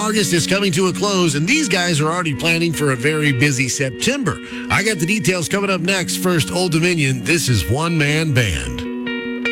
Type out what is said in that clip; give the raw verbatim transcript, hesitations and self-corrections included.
August is coming to a close, and these guys are already planning for a very busy September. I got the details coming up next. First, Old Dominion, this is One Man Band.